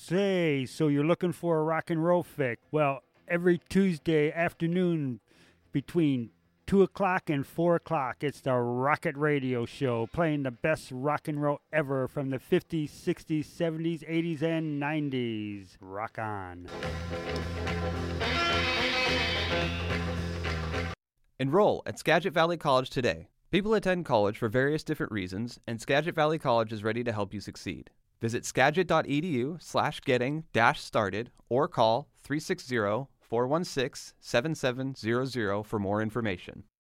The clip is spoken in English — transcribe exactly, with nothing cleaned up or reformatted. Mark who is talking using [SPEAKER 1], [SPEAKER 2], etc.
[SPEAKER 1] Say, so you're looking for a rock and roll fix? Well, every Tuesday afternoon between two o'clock and four o'clock, it's the Rocket Radio Show, playing the best rock and roll ever from the fifties, sixties, seventies, eighties, and nineties. Rock on.
[SPEAKER 2] Enroll at Skagit Valley College today. People attend college for various different reasons, and Skagit Valley College is ready to help you succeed. Visit skagit.edu slash getting dash started or call three six zero, four one six, seven seven zero zero for more information.